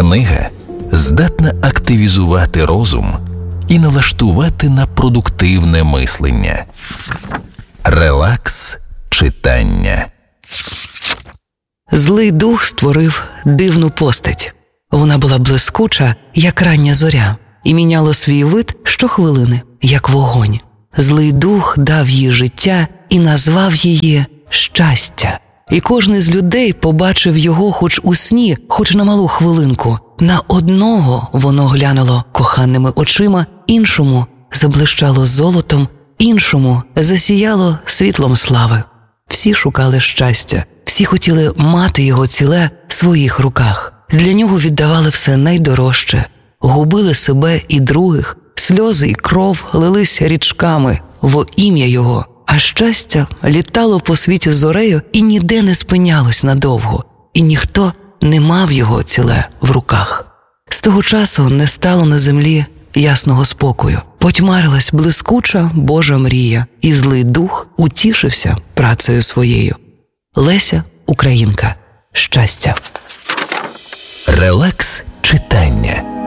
Книга здатна активізувати розум і налаштувати на продуктивне мислення. Релакс читання. Злий дух створив дивну постать. Вона була блискуча, як рання зоря, і міняла свій вид щохвилини, як вогонь. Злий дух дав їй життя і назвав її щастя. І кожний з людей побачив його хоч у сні, хоч на малу хвилинку. На одного воно глянуло коханими очима, іншому заблищало золотом, іншому засіяло світлом слави. Всі шукали щастя, всі хотіли мати його ціле в своїх руках. Для нього віддавали все найдорожче, губили себе і других, сльози і кров лились річками во ім'я його. А щастя літало по світі зорею і ніде не спинялось надовго, і ніхто не мав його ціле в руках. З того часу не стало на землі ясного спокою. Потьмарилась блискуча Божа мрія, і злий дух утішився працею своєю. Леся Українка. Щастя. Релакс читання.